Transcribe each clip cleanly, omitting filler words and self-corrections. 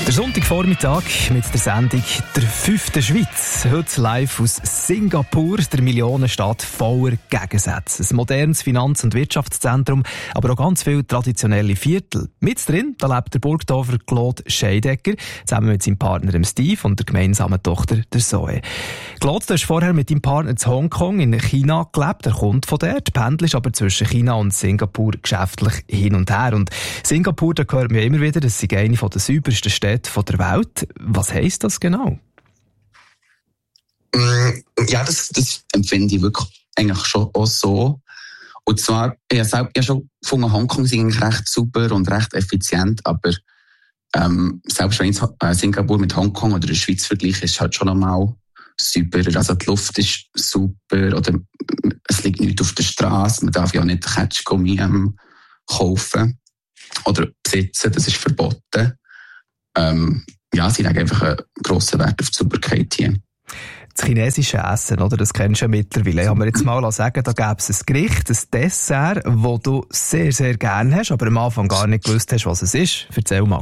Der Sonntagvormittag mit der Sendung «Der 5. Schweiz». Heute live aus Singapur, der Millionenstadt voller Gegensätze. Ein modernes Finanz- und Wirtschaftszentrum, aber auch ganz viele traditionelle Viertel. Mit drin, da lebt der Burgdorfer Claude Scheidegger, zusammen mit seinem Partner dem Steve und der gemeinsamen Tochter der Zoe. Claude, du hast vorher mit deinem Partner in Hongkong in China gelebt. Er kommt von dort, pendelt aber zwischen China und Singapur geschäftlich hin und her. Und Singapur, da hört man ja immer wieder, das ist eine der saubersten Städte von der Welt. Was heisst das genau? Ja, das empfinde ich wirklich eigentlich schon auch so. Und zwar, ich habe schon gefunden, Hongkong ist eigentlich recht super und recht effizient, aber selbst wenn ich Singapur mit Hongkong oder der Schweiz vergleiche, ist es halt schon nochmal super. Also die Luft ist super, oder es liegt nichts auf der Straße, man darf ja nicht Ketschgummi kaufen oder besitzen, das ist verboten. Ja, sie legen einfach einen grossen Wert auf die Sauberkeit hier. Das chinesische Essen, oder? Das kennst du ja mittlerweile. Haben wir jetzt mal sagen, da gäbe es ein Gericht, ein Dessert, das du sehr, sehr gerne hast, aber am Anfang gar nicht gewusst hast, was es ist. Erzähl mal.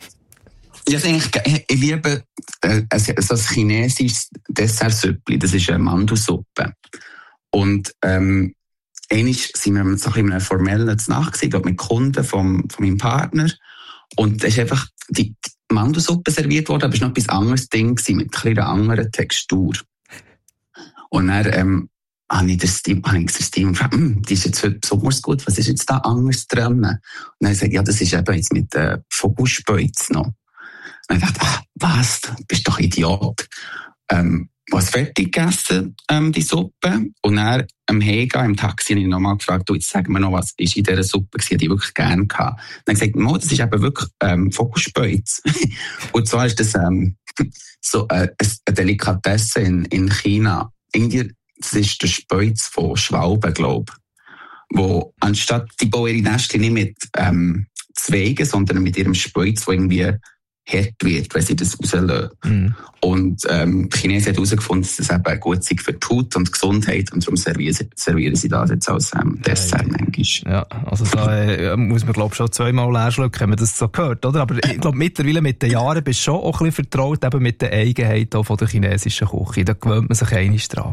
Ja, ich liebe so ein chinesisches Dessertsüppli. Das ist eine Mandelsuppe. Und einmal sind wir so in einer formellen Nacht gewesen, mit Kunden von meinem Partner. Und da ist einfach die Mandelsuppe serviert worden, aber es war noch etwas anderes Ding gewesen, mit einer anderen Textur. Und dann habe ich den Steam gefragt, die ist jetzt heute besonders gut, was ist jetzt da anders dran? Und dann habe ich gesagt, ja, das ist eben jetzt mit Vogelspeuz noch. Und ich dachte, was, du bist doch Idiot. Was fertig gegessen, die Suppe. Und dann am Heimgehen im Taxi habe ich nochmal gefragt, du, jetzt sag mir noch, was ist in dieser Suppe gewesen, die ich wirklich gerne hatte. Dann habe ich gesagt, das ist eben wirklich Vogelspeuz. Und zwar ist das so eine Delikatesse in China. Irgendwie, das ist der Speuz von Schwalben, glaube ich. Wo anstatt, die bauen ihre Nester nicht mit Zweigen, sondern mit ihrem Speuz, der irgendwie hart wird, wenn sie das rauslassen. Mm. Und die Chinesen haben herausgefunden, dass das eben gut ist für die Haut und Gesundheit, und darum servieren sie das jetzt als Dessert manchmal. Ja, also da muss man, glaube ich, schon zweimal leer schlucken, wenn man das so hört, oder? Aber ich glaube, mittlerweile mit den Jahren bist du schon auch ein bisschen vertraut eben mit den Eigenheiten von der chinesischen Küche. Da gewöhnt man sich einmal dran.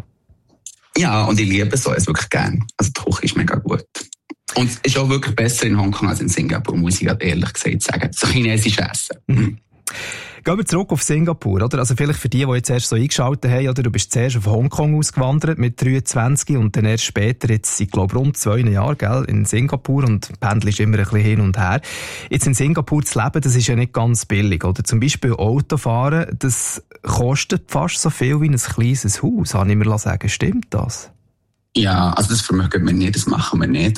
Ja, und ich liebe so es wirklich gerne. Also die Küche ist mega gut. Und es ist auch wirklich besser in Hongkong als in Singapur, muss ich ehrlich gesagt sagen. So chinesisch Essen. Mhm. Gehen wir zurück auf Singapur, oder? Also vielleicht für die jetzt erst so eingeschaltet haben, oder? Du bist zuerst auf Hongkong ausgewandert mit 23 und dann erst später, jetzt seit, glaube ich, rund 2 Jahren, gell, in Singapur, und pendelst immer ein bisschen hin und her. Jetzt in Singapur zu leben, das ist ja nicht ganz billig, oder? Zum Beispiel Autofahren, das kostet fast so viel wie ein kleines Haus, habe ich mir sagen. Stimmt das? Ja, also das vermögen wir nicht, das machen wir nicht.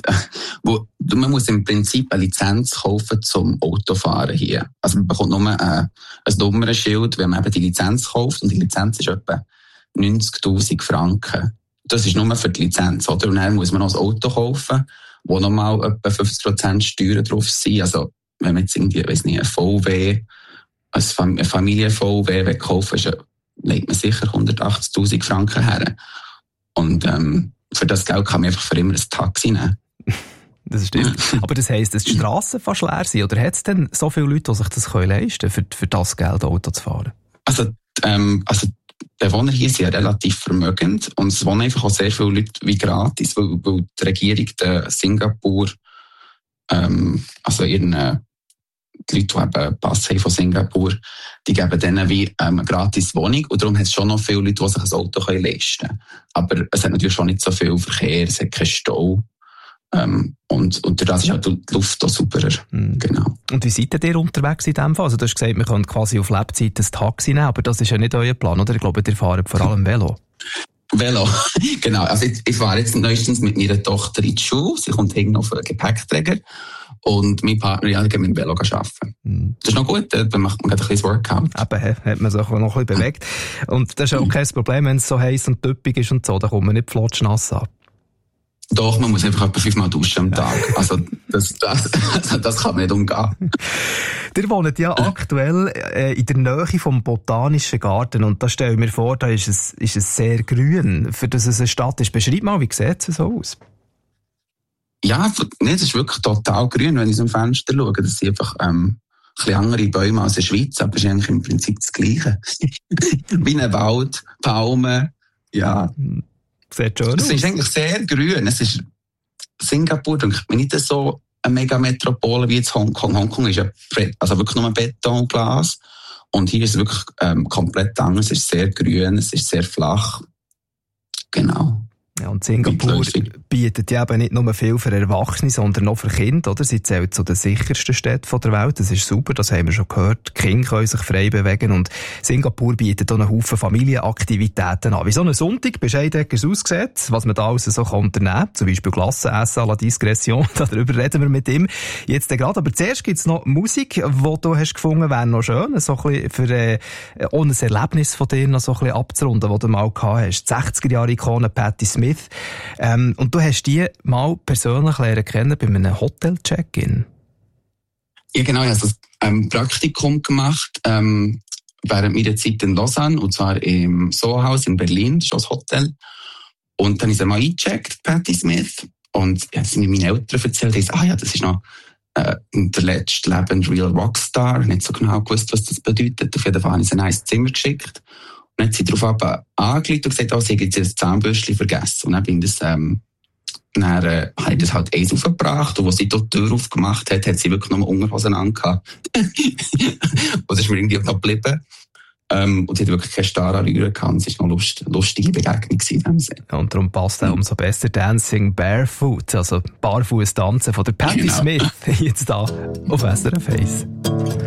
Man muss im Prinzip eine Lizenz kaufen zum Autofahren hier. Also man bekommt nur ein Nummernschild, wenn man eben die Lizenz kauft, und die Lizenz ist etwa 90'000 Franken. Das ist nur für die Lizenz, oder? Und dann muss man noch ein Auto kaufen, wo nochmal etwa 50% Steuern drauf sind. Also wenn man jetzt irgendwie, weiss nicht, ein VW, eine Familien-VW kaufen will, legt man sicher 180'000 Franken her. Und für das Geld kann man einfach für immer ein Taxi nehmen. Das stimmt. Aber das heisst, dass die Strassen fast leer sind? Oder hat es denn so viele Leute, die sich das leisten können, für das Geld Auto zu fahren? Also die Bewohner hier sind ja relativ vermögend, und es wohnen einfach auch sehr viele Leute wie gratis, weil die Regierung der Singapur, also ihren die Leute, die eben Pass haben von Singapur, die geben denen wie eine gratis Wohnung, und darum hat es schon noch viele Leute, die sich ein Auto leisten können. Aber es hat natürlich schon nicht so viel Verkehr, es hat keinen Stau. Und durch das ist halt die Luft auch superer. Genau. Und wie seid ihr unterwegs in diesem Fall? Also du hast gesagt, wir können quasi auf Lebzeit ein Taxi nehmen, aber das ist ja nicht euer Plan, oder? Ich glaube, ihr fahrt vor allem Velo. Velo, genau. Also ich fahre jetzt neuestens mit meiner Tochter in die Schule. Sie kommt hinten auf einen Gepäckträger. Und mein Partner, ja, geht mit dem Velo arbeiten. Das ist noch gut, dann macht man gerade ein bisschen Workout. Eben, hat man sich auch noch ein bisschen bewegt. Und das ist auch kein Problem, wenn es so heiß und töppig ist und so, da kommt man nicht flotschnass ab. Doch, man muss einfach etwa 5-mal duschen am Tag. Also, das kann man nicht umgehen. Ihr wohnt ja aktuell in der Nähe vom Botanischen Garten, und da stelle ich mir vor, da ist es sehr grün, für das es eine Stadt ist. Beschreib mal, wie sieht es so aus? Ja, nee, das ist wirklich total grün, wenn ich aus dem Fenster schaue. Das sind einfach bisschen andere Bäume als in der Schweiz, aber es ist eigentlich im Prinzip das Gleiche. Wie ein Wald, Palmen, ja. Sieht schön aus. Es ist eigentlich sehr grün. Singapur, denke ich, nicht so eine Megametropole wie jetzt Hongkong. Hongkong ist ja also wirklich nur Betonglas. Und hier ist es wirklich komplett anders. Es ist sehr grün, es ist sehr flach. Genau. Ja, und Singapur bietet ja eben nicht nur viel für Erwachsene, sondern auch für Kinder, oder? Sie zählt zu den sichersten Städten der Welt. Das ist super, das haben wir schon gehört. Die Kinder können sich frei bewegen und Singapur bietet auch einen Haufen Familienaktivitäten an. Wie so ein Sonntag bescheiden aussieht, was man da alles so unternehmen kann. Zum Beispiel Glasse essen à la Discretion. Darüber reden wir mit ihm jetzt gerade. Aber zuerst gibt es noch Musik, die du hast gefunden, wäre noch schön. So ein bisschen für auch ein Erlebnis von dir noch so ein bisschen abzurunden, das du mal gehabt hast. Die 60er-Jahre-Ikone Patti Smith. Und du hast die mal persönlich lernen kennen bei einem Hotel-Check-In. Ja, genau. Ich habe ein Praktikum gemacht während meiner Zeit in Lausanne, und zwar im Soho-Haus in Berlin, das ist das Hotel. Und dann ist er mal eingecheckt, Patti Smith. Und ja, das sind mir meine Eltern erzählt, die sagen, das ist noch der letzte lebende Real Rockstar. Nicht so genau gewusst, was das bedeutet. Auf jeden Fall habe ich sie in ein Zimmer geschickt. Und dann hat sie darauf angelegt und gesagt, sie hat jetzt das Zahnbürstchen vergessen. Und dann bin ich habe ich das halt eins aufgebracht. Und als sie dort die Tür aufgemacht hat, hat sie wirklich noch Unterhosen angehabt. Und das ist mir irgendwie noch geblieben. Und sie hat wirklich keine starre Rühre gehabt. Es war noch eine lustige Begegnung in dem Sinne. Und darum passt auch umso besser Dancing Barefoot, also Barfuß tanzen von der Patti Smith, jetzt da auf SRF 1.